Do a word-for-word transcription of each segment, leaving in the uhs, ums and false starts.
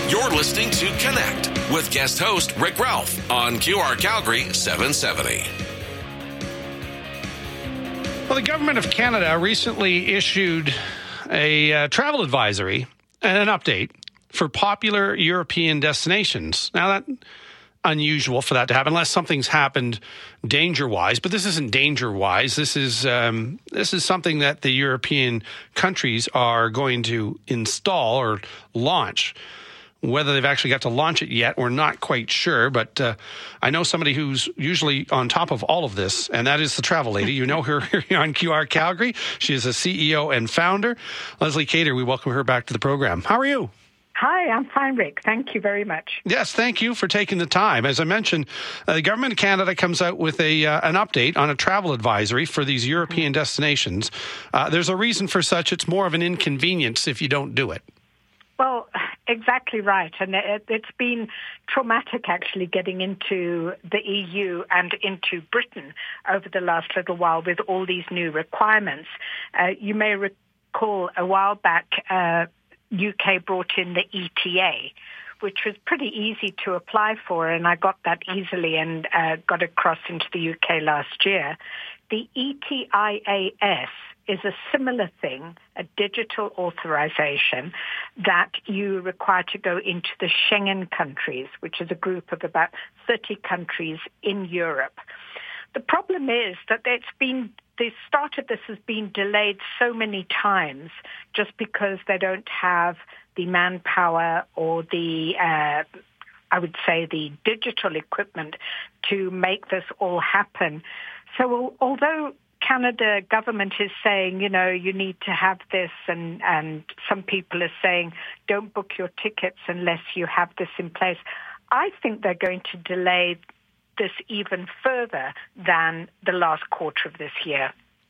You're listening to Connect with guest host Rick Ralph on Q R Calgary seven seventy. Well, the Government of Canada recently issued a uh, travel advisory and an update for popular European destinations. Now, that unusual for that to happen unless something's happened danger-wise, but this isn't danger-wise. This is um, this is something that the European countries are going to install or launch. Whether they've actually got to launch it yet, we're not quite sure, but uh, I know somebody who's usually on top of all of this, and that is the travel lady. You know her here on Q R Calgary. She is a C E O and founder. Leslie Cater, we welcome her back to the program. How are you? Hi, I'm fine, Rick. Thank you very much. Yes, thank you for taking the time. As I mentioned, uh, the Government of Canada comes out with a uh, an update on a travel advisory for these European destinations. Uh, there's a reason for such. It's more of an inconvenience if you don't do it. Well, exactly right. And it, it's been traumatic, actually, getting into the E U and into Britain over the last little while with all these new requirements. Uh, you may recall a while back, uh, U K brought in the E T A, which was pretty easy to apply for, and I got that easily and uh, got across into the U K last year. The E T I A S is a similar thing, a digital authorization that you require to go into the Schengen countries, which is a group of about thirty countries in Europe. The problem is that it's been, the start of this has been delayed so many times just because they don't have the manpower or the, uh, I would say, the digital equipment to make this all happen. So although Canada government is saying, you know, you need to have this, and, and some people are saying, don't book your tickets unless you have this in place, I think they're going to delay this even further than the last quarter of this year.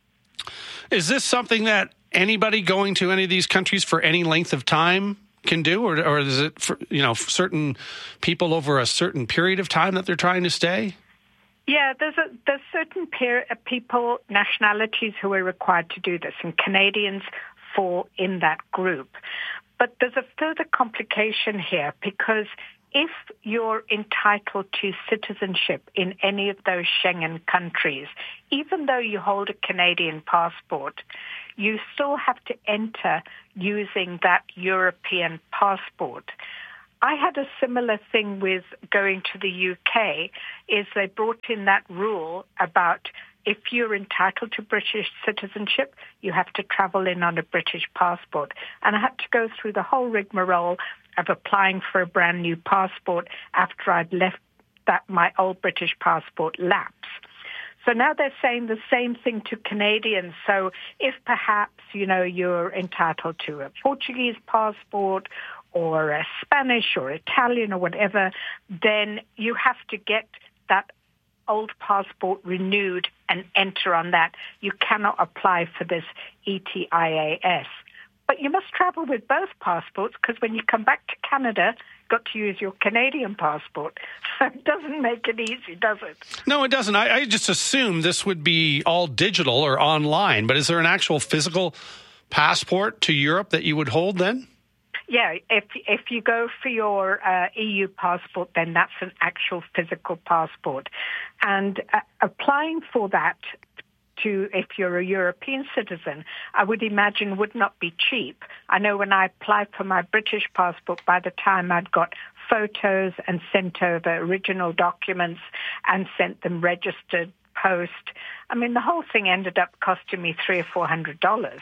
Is this something that anybody going to any of these countries for any length of time can do, or, or is it for, you know, certain people over a certain period of time that they're trying to stay? Yeah, there's a, there's certain peer, uh, people, nationalities who are required to do this, and Canadians fall in that group. But there's a further complication here, because if you're entitled to citizenship in any of those Schengen countries, even though you hold a Canadian passport, you still have to enter using that European passport. I had a similar thing with going to the U K, is they brought in that rule about if you're entitled to British citizenship, you have to travel in on a British passport. And I had to go through the whole rigmarole of applying for a brand new passport after I'd left that my old British passport lapse. So now they're saying the same thing to Canadians. So if perhaps, you know, you're entitled to a Portuguese passport or a Spanish or Italian or whatever, then you have to get that old passport renewed and enter on that. You cannot apply for this E T I A S. But you must travel with both passports, because when you come back to Canada, you've got to use your Canadian passport. So it doesn't make it easy, does it? No, it doesn't. I, I just assumed this would be all digital or online. But is there an actual physical passport to Europe that you would hold then? Yeah, if if you go for your uh, E U passport, then that's an actual physical passport. And uh, applying for that, to if you're a European citizen, I would imagine would not be cheap. I know when I applied for my British passport, by the time I'd got photos and sent over original documents and sent them registered post, I mean, the whole thing ended up costing me three or four hundred dollars.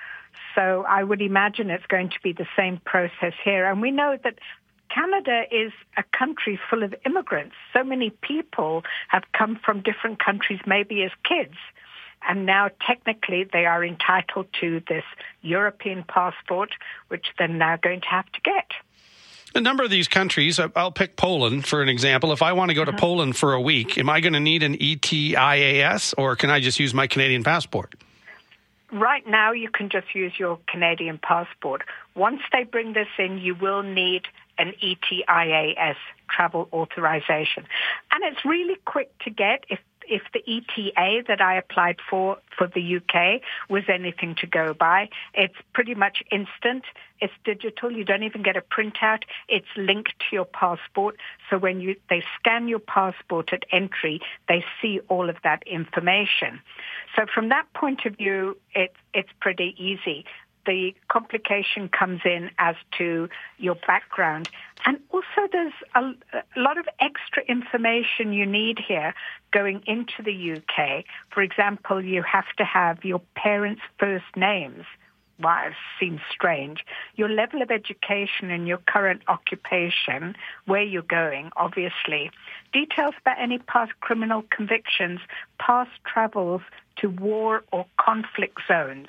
So I would imagine it's going to be the same process here. And we know that Canada is a country full of immigrants. So many people have come from different countries, maybe as kids. And now technically they are entitled to this European passport, which they're now going to have to get. A number of these countries, I'll pick Poland for an example. If I want to go to uh-huh. Poland for a week, am I going to need an E T I A S, or can I just use my Canadian passport? Right now, you can just use your Canadian passport. Once they bring this in, you will need an E T I A S travel authorization. And it's really quick to get. If if the E T A that I applied for for the U K was anything to go by. It's pretty much instant. It's digital. You don't even get a printout. It's linked to your passport. So when you they scan your passport at entry, they see all of that information. So from that point of view, it's it's pretty easy. The complication comes in as to your background. And also there's a, a lot of extra information you need here going into the U K. For example, you have to have your parents' first names. Wow, it seems strange. Your level of education and your current occupation, where you're going, obviously. Details about any past criminal convictions, past travels to war or conflict zones.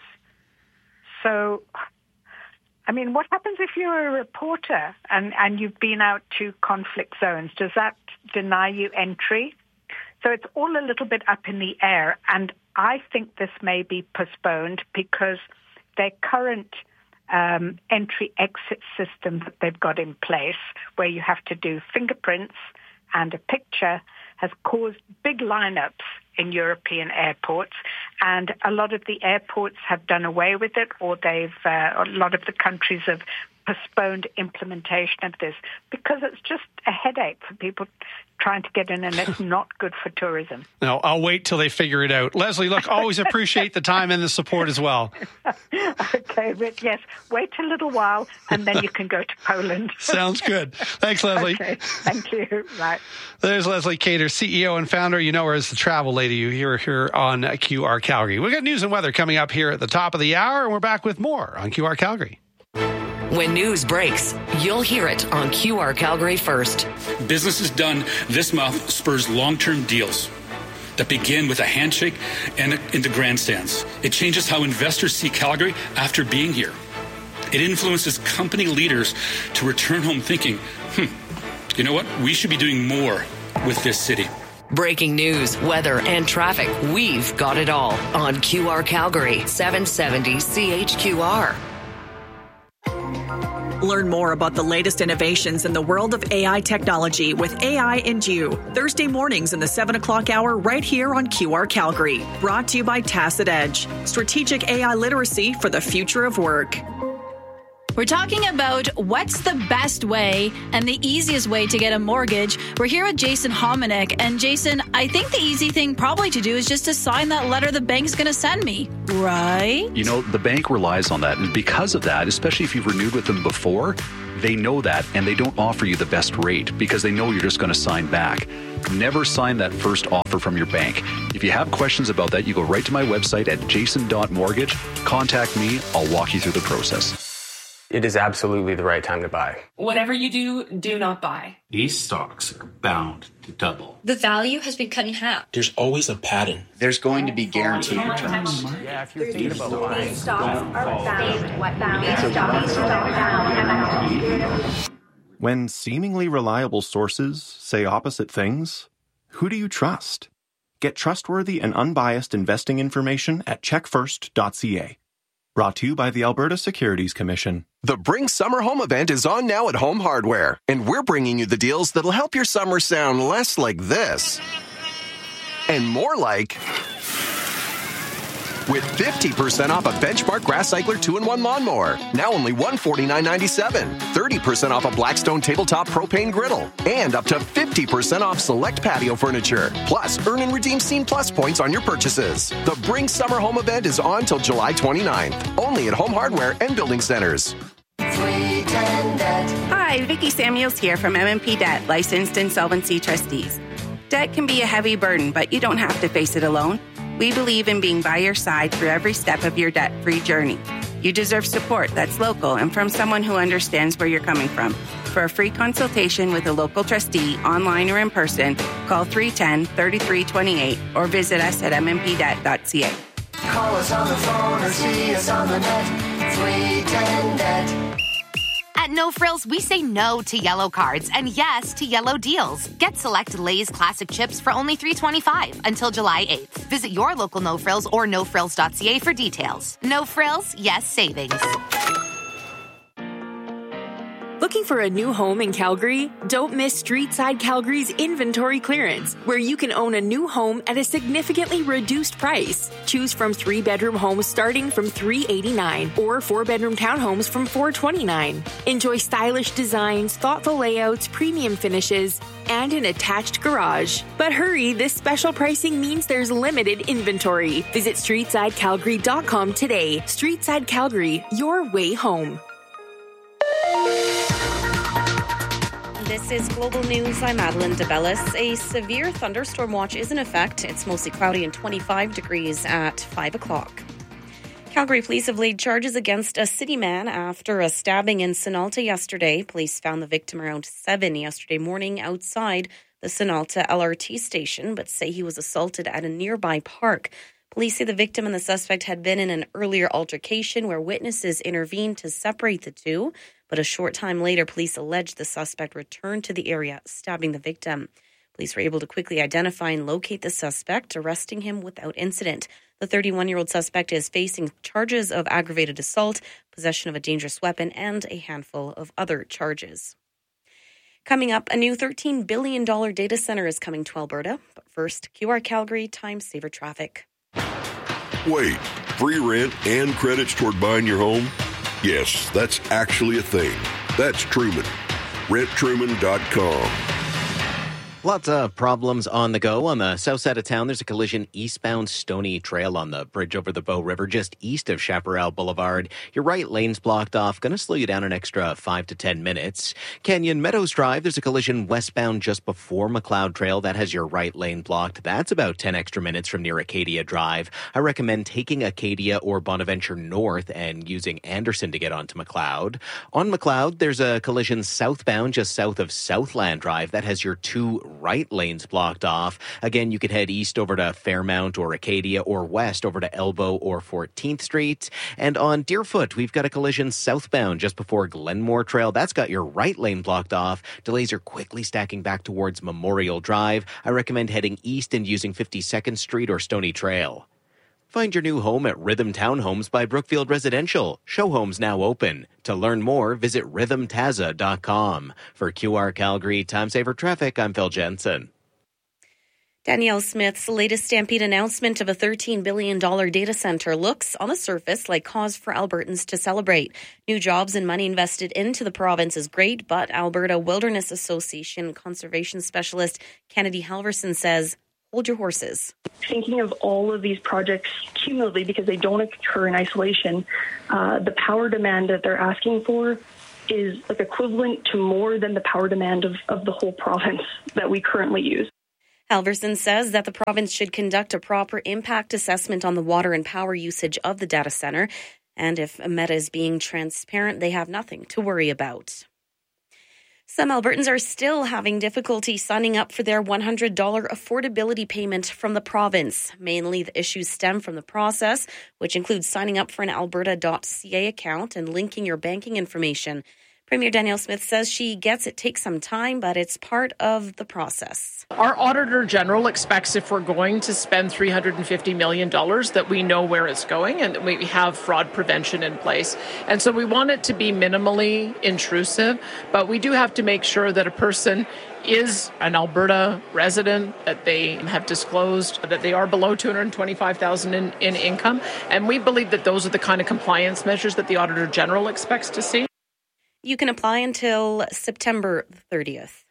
So, I mean, what happens if you're a reporter and, and you've been out to conflict zones? Does that deny you entry? So it's all a little bit up in the air, and I think this may be postponed because their current um, entry-exit system that they've got in place, where you have to do fingerprints and a picture, has caused big lineups in European airports, and a lot of the airports have done away with it, or they've uh, a lot of the countries have postponed implementation of this because it's just a headache for people trying to get in, and it's not good for tourism. No, I'll wait till they figure it out. Leslie, look, always appreciate the time and the support as well. Okay, Rick, yes. Wait a little while, and then you can go to Poland. Sounds good. Thanks, Leslie. Okay, thank you. Right. There's Leslie Cater, C E O and founder. You know her as the travel lady. You hear her here on Q R Calgary. We've got news and weather coming up here at the top of the hour, and we're back with more on Q R Calgary. When news breaks, you'll hear it on Q R Calgary first. Businesses done this month spurs long-term deals that begin with a handshake and into grandstands. It changes how investors see Calgary after being here. It influences company leaders to return home thinking, hmm, you know what? We should be doing more with this city. Breaking news, weather, and traffic. We've got it all on Q R Calgary, seven seventy C H Q R. Learn more about the latest innovations in the world of A I technology with A I and You. Thursday mornings in the seven o'clock hour right here on Q R Calgary. Brought to you by Tacit Edge. Strategic A I literacy for the future of work. We're talking about what's the best way and the easiest way to get a mortgage. We're here with Jason Hominick. And Jason, I think the easy thing probably to do is just to sign that letter the bank's going to send me, right? You know, the bank relies on that. And because of that, especially if you've renewed with them before, they know that and they don't offer you the best rate because they know you're just going to sign back. Never sign that first offer from your bank. If you have questions about that, you go right to my website at jason dot mortgage. Contact me. I'll walk you through the process. It is absolutely the right time to buy. Whatever you do, do not buy. These stocks are bound to double. The value has been cut in half. There's always a pattern. There's going to be guaranteed returns. Yeah, if you're thinking about buying, when seemingly reliable sources say opposite things, who do you trust? Get trustworthy and unbiased investing information at check first dot c a. Brought to you by the Alberta Securities Commission. The Bring Summer Home event is on now at Home Hardware, and we're bringing you the deals that'll help your summer sound less like this and more like... with fifty percent off a Benchmark Grass Cycler two in one lawnmower, now only one hundred forty-nine ninety-seven. thirty percent off a Blackstone Tabletop Propane Griddle, and up to fifty percent off select patio furniture. Plus, earn and redeem Scene Plus points on your purchases. The Bring Summer Home event is on till July twenty-ninth, only at Home Hardware and Building Centers. Hi, Vicki Samuels here from M and P Debt, licensed insolvency trustees. Debt can be a heavy burden, but you don't have to face it alone. We believe in being by your side through every step of your debt-free journey. You deserve support that's local and from someone who understands where you're coming from. For a free consultation with a local trustee, online or in person, call three one zero, three three two eight or visit us at m m p debt dot c a. Call us on the phone or see us on the net, three ten debt. At No Frills, we say no to yellow cards and yes to yellow deals. Get select Lay's classic chips for only three dollars and twenty-five cents until July eighth. Visit your local No Frills or no frills dot c a for details. No Frills, yes savings. Looking for a new home in Calgary? Don't miss Streetside Calgary's inventory clearance, where you can own a new home at a significantly reduced price. Choose from three-bedroom homes starting from three hundred eighty-nine dollars or four-bedroom townhomes from four hundred twenty-nine dollars. Enjoy stylish designs, thoughtful layouts, premium finishes, and an attached garage. But hurry, this special pricing means there's limited inventory. Visit streetside calgary dot com today. Streetside Calgary, your way home. This is Global News. I'm Madeline DeBellis. A severe thunderstorm watch is in effect. It's mostly cloudy and twenty-five degrees at five o'clock. Calgary police have laid charges against a city man after a stabbing in Sinalta yesterday. Police found the victim around seven yesterday morning outside the Sinalta L R T station, but say he was assaulted at a nearby park. Police say the victim and the suspect had been in an earlier altercation where witnesses intervened to separate the two. But a short time later, police alleged the suspect returned to the area, stabbing the victim. Police were able to quickly identify and locate the suspect, arresting him without incident. The thirty-one-year-old suspect is facing charges of aggravated assault, possession of a dangerous weapon, and a handful of other charges. Coming up, a new thirteen billion dollars data center is coming to Alberta. But first, Q R Calgary Time Saver Traffic. Wait, free rent and credits toward buying your home? Yes, that's actually a thing. That's Truman. rent truman dot com. Lots of problems on the go. On the south side of town, there's a collision eastbound Stony Trail on the bridge over the Bow River, just east of Chaparral Boulevard. Your right lane's blocked off. Going to slow you down an extra five to ten minutes. Canyon Meadows Drive, there's a collision westbound just before McLeod Trail. That has your right lane blocked. That's about ten extra minutes from near Acadia Drive. I recommend taking Acadia or Bonaventure North and using Anderson to get onto McLeod. On McLeod, there's a collision southbound just south of Southland Drive. That has your two right lanes blocked off. Again, you could head east over to Fairmount or Acadia, or west over to Elbow or fourteenth Street. And on Deerfoot, we've got a collision southbound just before Glenmore Trail. That's got your right lane blocked off. Delays are quickly stacking back towards Memorial Drive. I recommend heading east and using fifty-second Street or Stony Trail. Find your new home at Rhythm Townhomes by Brookfield Residential. Show homes now open. To learn more, visit rhythm taza dot com. For Q R Calgary Time Saver Traffic, I'm Phil Jensen. Danielle Smith's latest Stampede announcement of a thirteen billion dollars data center looks, on the surface, like cause for Albertans to celebrate. New jobs and money invested into the province is great, but Alberta Wilderness Association conservation specialist Kennedy Halverson says, hold your horses. Thinking of all of these projects cumulatively, because they don't occur in isolation, uh, the power demand that they're asking for is like equivalent to more than the power demand of, of the whole province that we currently use. Halverson says that the province should conduct a proper impact assessment on the water and power usage of the data center. And if Meta is being transparent, they have nothing to worry about. Some Albertans are still having difficulty signing up for their one hundred dollars affordability payment from the province. Mainly the issues stem from the process, which includes signing up for an alberta dot c a account and linking your banking information. Premier Danielle Smith says she gets it takes some time, but it's part of the process. Our Auditor General expects if we're going to spend three hundred fifty million dollars that we know where it's going and that we have fraud prevention in place. And so we want it to be minimally intrusive, but we do have to make sure that a person is an Alberta resident, that they have disclosed that they are below two hundred twenty-five thousand dollars in, in income. And we believe that those are the kind of compliance measures that the Auditor General expects to see. You can apply until September thirtieth.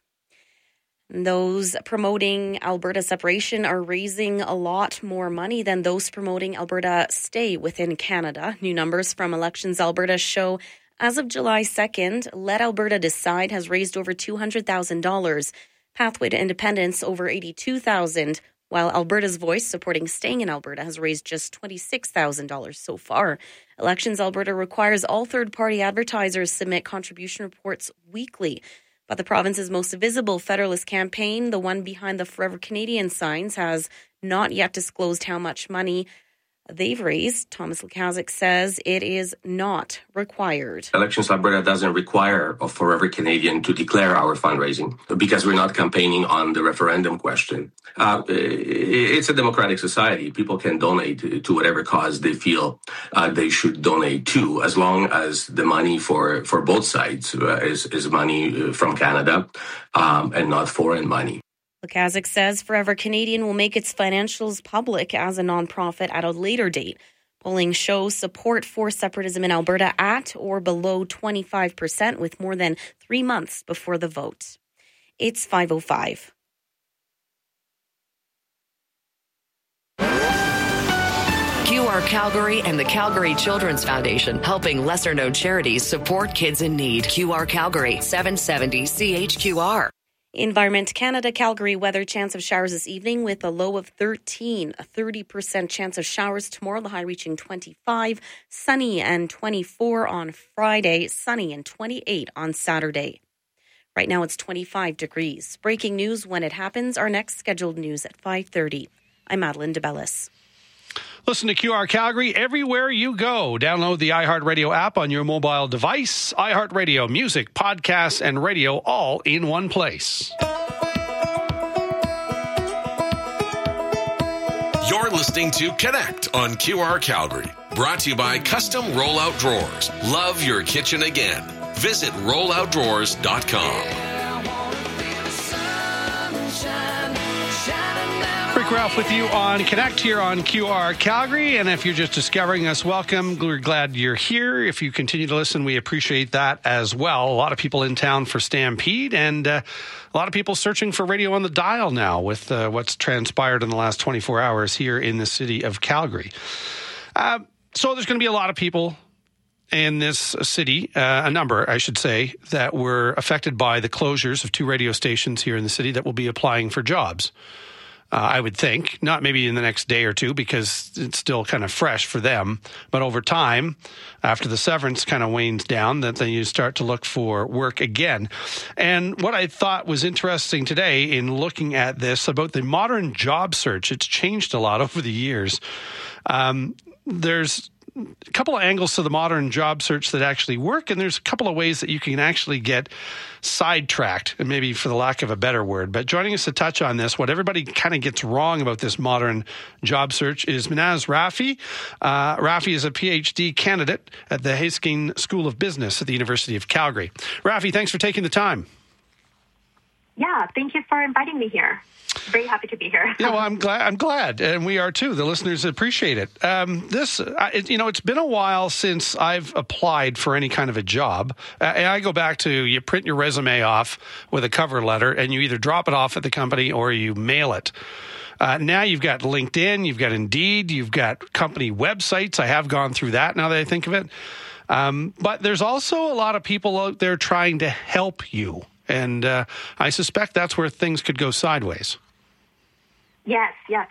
Those promoting Alberta separation are raising a lot more money than those promoting Alberta stay within Canada. New numbers from Elections Alberta show as of July second, Let Alberta Decide has raised over two hundred thousand dollars. Pathway to Independence over eighty-two thousand dollars, while Alberta's Voice supporting staying in Alberta has raised just twenty-six thousand dollars so far. Elections Alberta requires all third-party advertisers submit contribution reports weekly. But the province's most visible Federalist campaign, the one behind the Forever Canadian signs, has not yet disclosed how much money they've raised. Thomas Lukaszuk says it is not required. Elections Alberta doesn't require a Forever Canadian to declare our fundraising because we're not campaigning on the referendum question. Uh, it's a democratic society. People can donate to whatever cause they feel uh, they should donate to, as long as the money for, for both sides uh, is, is money from Canada um, and not foreign money. Lukaszuk says Forever Canadian will make its financials public as a nonprofit at a later date. Polling shows support for separatism in Alberta at or below twenty-five percent, with more than three months before the vote. It's five oh five. Q R Calgary and the Calgary Children's Foundation, helping lesser-known charities support kids in need. Q R Calgary, seven seventy C H Q R. Environment Canada Calgary weather, chance of showers this evening with a low of thirteen. A thirty percent chance of showers tomorrow, the high reaching twenty-five. Sunny and twenty-four on Friday. Sunny and twenty-eight on Saturday. Right now it's twenty-five degrees. Breaking news when it happens. Our next scheduled news at five thirty. I'm Madeline DeBellis. Listen to Q R Calgary everywhere you go. Download the iHeartRadio app on your mobile device. iHeartRadio, music, podcasts, and radio all in one place. You're listening to Connect on Q R Calgary. Brought to you by Custom Rollout Drawers. Love your kitchen again. Visit roll out drawers dot com. Rick Ralph with you on Connect here on Q R Calgary. And if you're just discovering us, welcome. We're glad you're here. If you continue to listen, we appreciate that as well. A lot of people in town for Stampede, and uh, a lot of people searching for radio on the dial now with uh, what's transpired in the last twenty-four hours here in the city of Calgary. Uh, so there's going to be a lot of people in this city, uh, a number, I should say, that were affected by the closures of two radio stations here in the city that will be applying for jobs. Uh, I would think, not maybe in the next day or two because it's still kind of fresh for them, but over time, after the severance kind of wanes down, that then you start to look for work again. And what I thought was interesting today in looking at this about the modern job search, it's changed a lot over the years. Um, there's a couple of angles to the modern job search that actually work, and there's a couple of ways that you can actually get sidetracked, and maybe for the lack of a better word. But joining us to touch on this, what everybody kind of gets wrong about this modern job search is Minaz Rafi. Uh, Rafi is a P H D candidate at the Haskine School of Business at the University of Calgary. Rafi, thanks for taking the time. Yeah, thank you for inviting me here. Very happy to be here. Yeah, well, I'm glad. I'm glad, and we are too. The listeners appreciate it. Um, this, uh, it, you know, it's been a while since I've applied for any kind of a job. Uh, and I go back to you print your resume off with a cover letter, and you either drop it off at the company or you mail it. Uh, now you've got LinkedIn, you've got Indeed, you've got company websites. I have gone through that now that I think of it. Um, but there's also a lot of people out there trying to help you. And uh, I suspect that's where things could go sideways. Yes, yes.